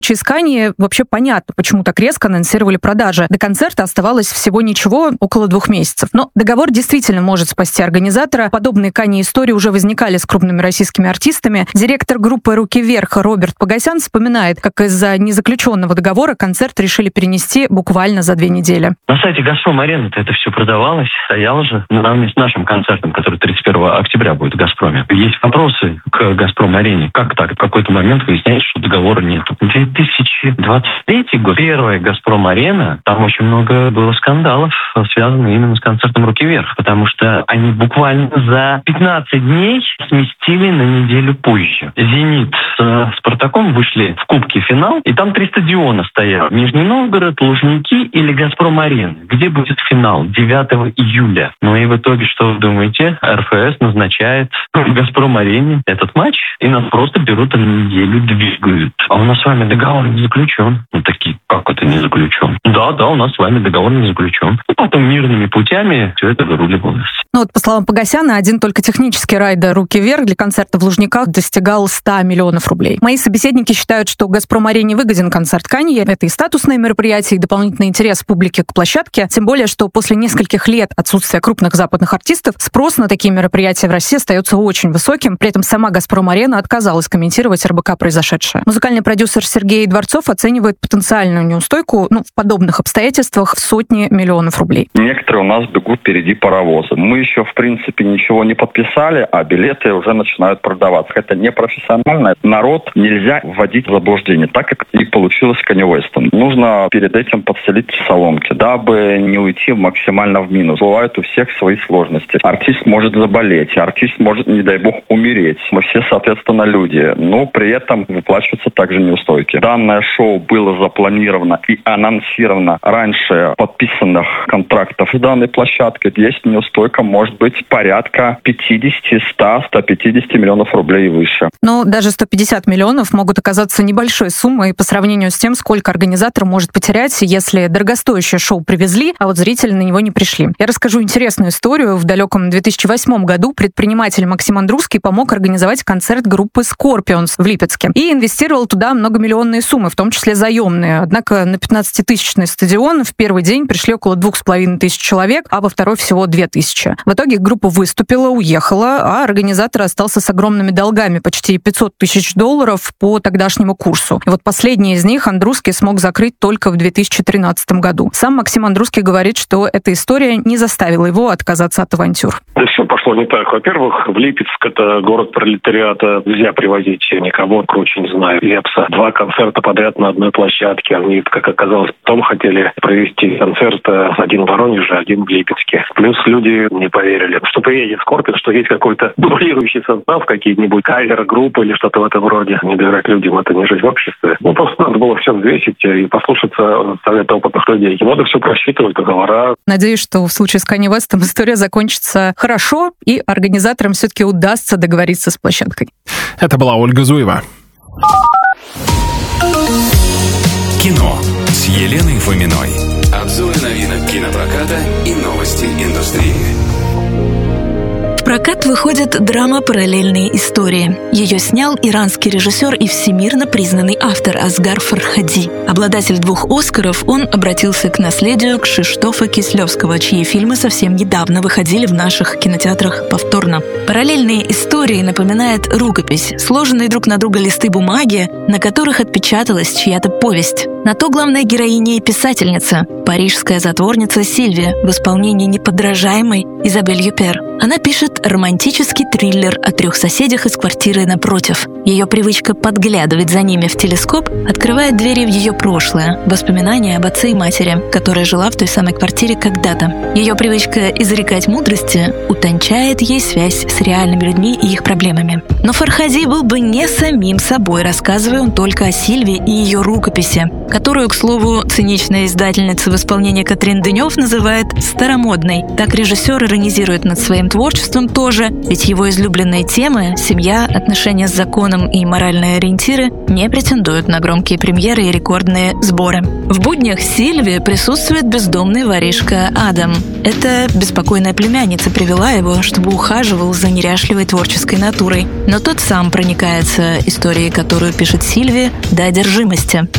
Через Канье вообще понятно, почему так резко анонсировали продажи. До концерта оставалось всего ничего, около 2 месяцев. Но договор действительно может спасти организатора. Подобные Канье истории уже возникали с крупными российскими артистами. Директор группы «Руки вверх» Роберт Погосян вспоминает, как из-за незаключенного договора концерт решили перенести буквально за 2 недели. На сайте «Газпром-арены» это все продавалось, стояло же наравне с нашим концертом, который 31 октября будет в «Газпроме». Есть вопросы к «Газпром-арене». Как так? В какой-то момент выясняется, что договора нет. 2023 год, первая «Газпром-арена», там очень много было скандалов, связанных именно с концертом «Руки вверх», потому что они буквально за 15 дней сместили на неделю позже. «Зенит» с «Спартаком» вышли в кубке финал, и там 3 стадиона стоят. Нижний Новгород, Лужники или «Газпром-арена». Где будет финал? 9 июля. Ну и в итоге, что вы думаете? РФС назначает в «Газпром-арене» этот матч, и нас просто берут и на неделю двигают. А у нас с вами договор не заключен. Ну такие, как это не заключен? Да, у нас с вами договор не заключен. И потом мирными путями все это выруливалось. Ну вот, по словам Погосяна, один только технический райд «Руки вверх» для концерта в Лужниках достигал 100 миллионов рублей. Мои собеседники считают, что «Газпром-арене» выгоден концерт Канье. Это и статусное мероприятие, и дополнительный интерес публики к площадке. Тем более, что после нескольких лет отсутствия крупных западных артистов спрос на такие мероприятия в России остается очень высоким. При этом сама «Газпром-арена» отказалась комментировать РБК произошедшее. Музыкальный продюсер Сергей Дворцов оценивает потенциальную неустойку в подобных обстоятельствах в сотни миллионов рублей. Некоторые у нас бегут впереди паровоза. Мы еще, в принципе, ничего не подписали, а билеты уже начинают продаваться. Это непрофессионально. Народ нельзя вводить в заблуждение, так как и получилось с Канье Уэстом. Нужно перед этим подстелить соломки, дабы не уйти максимально в минус. Бывают у всех свои сложности. Артист может заболеть, артист может, не дай бог, умереть. Мы все, соответственно, люди. Но при этом выплачиваются также неустойки. Данное шоу было запланировано и анонсировано раньше подписанных контрактов с данной площадкой. Здесь неустойка может быть порядка 50, 100, 150 миллионов рублей и выше. Но даже 150 миллионов могут оказаться небольшой суммой по сравнению с тем, сколько организатор может потерять, если дорогостоящее шоу привезли, а вот зрители на него не пришли. Я расскажу интересную историю. В далеком 2008 году предприниматель Максим Андрусский помог организовать концерт группы Scorpions в Липецке и инвестировал туда многомиллионные суммы, в том числе заемные. Однако на 15-тысячный стадион в первый день пришли около 2500 человек, а во второй всего 2000. В итоге группа выступила, уехала, а организатор остался с огромными долгами, почти $500 тысяч по тогдашнему курсу. И вот последний из них Андрусский смог закрыть только в 2013 году. Сам Максим Андрусский говорит, что эта история не заставила его отказаться от авантюр. Все пошло не так. Во-первых, в Липецк, это город пролетариата, нельзя привозить никого, круче не знаю, Лепса. 2 концерта подряд на одной площадке. Они, как оказалось, потом хотели провести концерт один в Воронеже, один в Липецке. Плюс люди не поверили, что приедет Скорпион, что есть какой-то дублирующий состав, какие-нибудь кавер-группы или что-то в этом роде. Не доверять людям, это не жить в обществе. Просто надо было все взвесить и послушаться совета опытных людей. Надо все просчитывать, договора. Надеюсь, что в случае с Канье Уэстом история закончится хорошо, и организаторам все-таки удастся договориться с площадкой. Это была Ольга Зуева. Кино с Еленой Фоминой. Обзоры новинок кинопроката и новости индустрии. В прокат выходит драма «Параллельные истории». Ее снял иранский режиссер и всемирно признанный автор Асгар Фархади. Обладатель 2 «Оскаров», он обратился к наследию Кшиштофа Кислевского, чьи фильмы совсем недавно выходили в наших кинотеатрах повторно. «Параллельные истории» напоминает рукопись, сложенные друг на друга листы бумаги, на которых отпечаталась чья-то повесть. На то главная героиня и писательница, парижская затворница Сильвия в исполнении неподражаемой Изабель Юпер. Она пишет романтический триллер о 3 соседях из квартиры напротив. Ее привычка подглядывать за ними в телескоп открывает двери в ее прошлое, воспоминания об отце и матери, которая жила в той самой квартире когда-то. Ее привычка изрекать мудрости утончает ей связь с реальными людьми и их проблемами. Но Фархади был бы не самим собой, рассказывая он только о Сильвии и ее рукописи. которую, к слову, циничная издательница в исполнении Катрин Денев называет старомодной. Так режиссер иронизирует над своим творчеством тоже, ведь его излюбленные темы — семья, отношения с законом и моральные ориентиры — не претендуют на громкие премьеры и рекордные сборы. В буднях Сильви присутствует бездомный воришка Адам. Эта беспокойная племянница привела его, чтобы ухаживал за неряшливой творческой натурой. Но тот сам проникается историей, которую пишет Сильви, до одержимости.